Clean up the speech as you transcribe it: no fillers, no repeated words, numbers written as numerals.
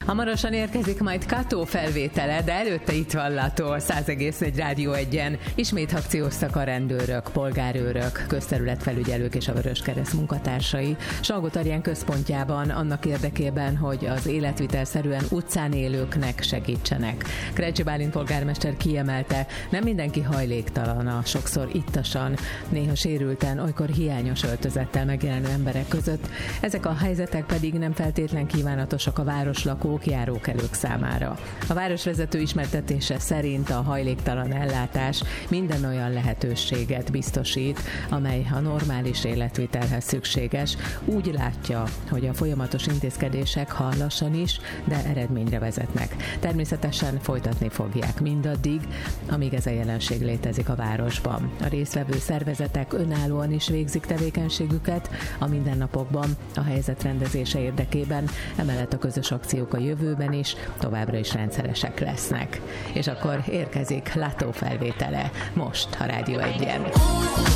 Hamarosan érkezik majd Kató felvétele, de előtte itt van Lató, 100,1 Rádió 1-en. Ismét akcióztak a rendőrök, polgárőrök, közterületfelügyelők és a Vöröskereszt munkatársai Salgótarján központjában annak érdekében, hogy az életvitelszerűen utcán élőknek segítsenek. Krecsi Bálint polgármester kiemelte, nem mindenki hajléktalan a sokszor ittasan, néha sérülten, olykor hiányos öltözettel megjelenő emberek között. Ezek a helyzetek pedig nem feltétlen kívánatosak a városlakók, járókelők számára. A városvezető ismertetése szerint a hajléktalan ellátás minden olyan lehetőséget biztosít, amely a normális életvitelhez szükséges. Úgy látja, hogy a folyamatos intézkedések, ha lassan is, de eredményre vezetnek. Természetesen folytatni fogják mindaddig, amíg ez a jelenség létezik a városban. A résztvevő szervezetek önállóan is végzik tevékenységüket a mindennapokban a helyzet rendezése érdekében, emellett a közös akciók a jövőben is továbbra is rendszeresek lesznek. És akkor érkezik Lató felvétele most a Rádió 1-en.